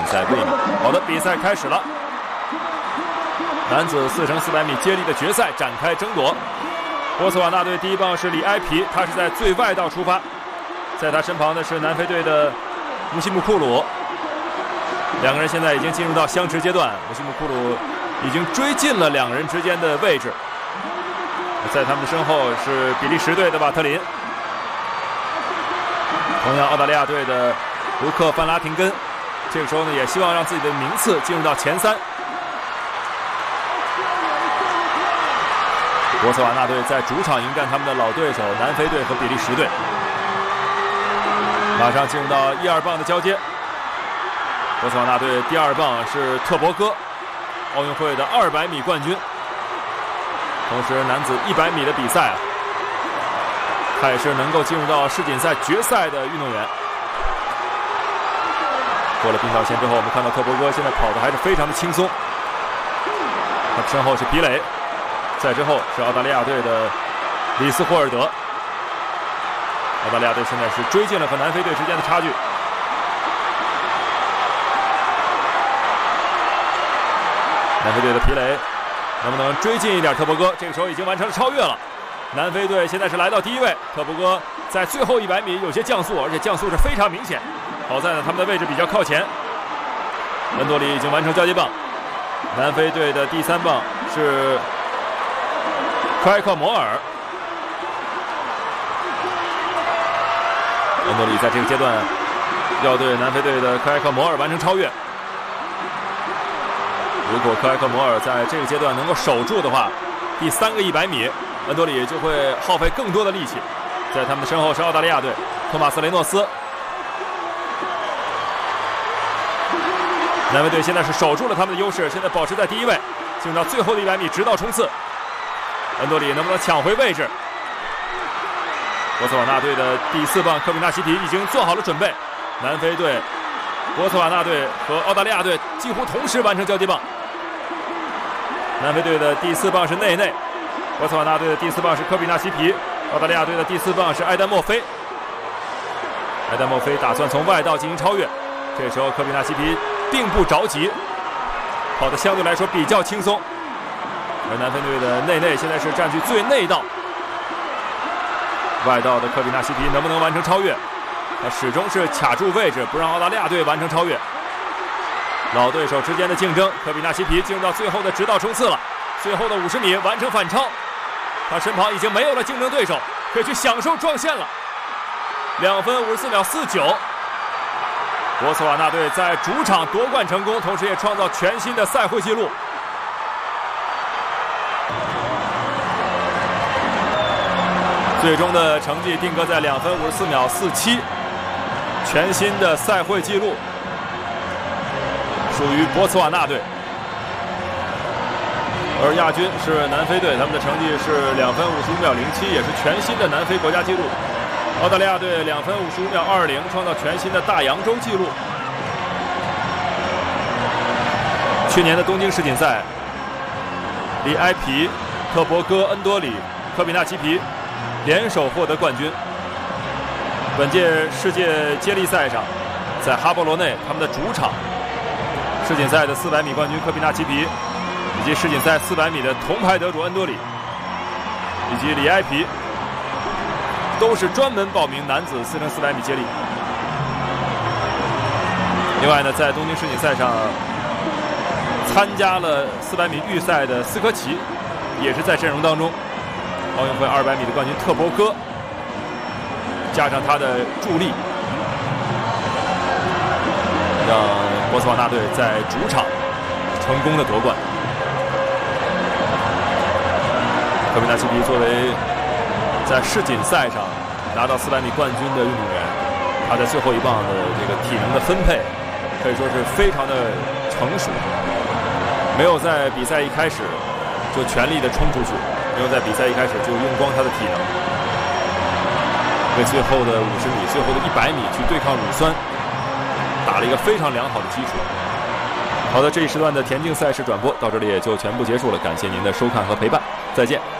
在卫冕。好的，比赛开始了，男子4乘400米接力的决赛展开争夺。波斯瓦纳队第一棒是里埃皮，他是在最外道出发，在他身旁的是南非队的穆西穆库鲁，两个人现在已经进入到相持阶段，穆西穆库鲁已经追进了两人之间的位置。在他们的身后是比利时队的瓦特林，同样澳大利亚队的卢克·范拉廷根，这个时候呢也希望让自己的名次进入到前3。波茨瓦纳队在主场迎战他们的老对手南非队和比利时队，马上进入到1、2棒的交接。波茨瓦纳队第2棒是特伯戈，奥运会的200米冠军，同时男子100米的比赛他也是能够进入到世锦赛决赛的运动员。过了冰条线之后，我们看到特伯戈现在跑的还是非常的轻松，他身后是皮雷，在之后是澳大利亚队的里斯霍尔德。澳大利亚队现在是追进了和南非队之间的差距。南非队的皮雷能不能追进一点特伯戈？这个时候已经完成了超越了。南非队现在是来到第1位，特伯戈在最后100米有些降速，而且降速是非常明显。好在呢，他们的位置比较靠前。恩多里已经完成交接棒。南非队的第3棒是克埃克摩尔。恩多里在这个阶段要对南非队的克埃克摩尔完成超越。如果克埃克摩尔在这个阶段能够守住的话，第3个100米，恩多里就会耗费更多的力气。在他们的身后是澳大利亚队托马斯雷诺斯。南非队现在是守住了他们的优势，现在保持在第1位，进入到最后的100米直道冲刺。恩多里能不能抢回位置？波茨瓦纳队的第4棒科比纳西皮已经做好了准备。南非队、波茨瓦纳队和澳大利亚队几乎同时完成交接棒。南非队的第4棒是内内，波茨瓦纳队的第4棒是科比纳西皮，澳大利亚队的第4棒是埃丹莫菲。埃丹莫菲打算从外道进行超越，这时候科比纳西皮并不着急，跑得相对来说比较轻松。而南非队的内内现在是占据最内道，外道的科比纳西皮能不能完成超越？他始终是卡住位置，不让澳大利亚队完成超越。老对手之间的竞争，科比纳西皮进入到最后的直道冲刺了，最后的50米完成反超，他身旁已经没有了竞争对手，可以去享受撞线了。2分54秒49。波茨瓦纳队在主场夺冠成功，同时也创造全新的赛会纪录。最终的成绩定格在2分54秒47，全新的赛会纪录属于波茨瓦纳队。而亚军是南非队，他们的成绩是2分55秒07，也是全新的南非国家纪录。澳大利亚队2分55秒20，创造全新的大洋洲纪录。去年的东京世锦赛，里埃皮、特伯戈、恩多里、科比纳西皮联手获得冠军。本届世界接力赛上，在哈波罗内他们的主场，世锦赛的400米冠军科比纳西皮，以及世锦赛400米的铜牌得主恩多里，以及里埃皮，都是专门报名男子4乘400米接力。另外呢，在东京世锦赛上参加了400米预赛的斯科奇也是在阵容当中。奥运会200米的冠军特伯戈，加上他的助力，让波茨瓦纳队在主场成功的夺冠。科比纳西皮作为在世锦赛上拿到400米冠军的运动员，他在最后1棒的这个体能的分配可以说是非常的成熟，没有在比赛一开始就全力的冲出去，没有在比赛一开始就用光他的体能，为最后的50米、最后的100米去对抗乳酸打了一个非常良好的基础。好的，这一时段的田径赛事转播到这里也就全部结束了，感谢您的收看和陪伴，再见。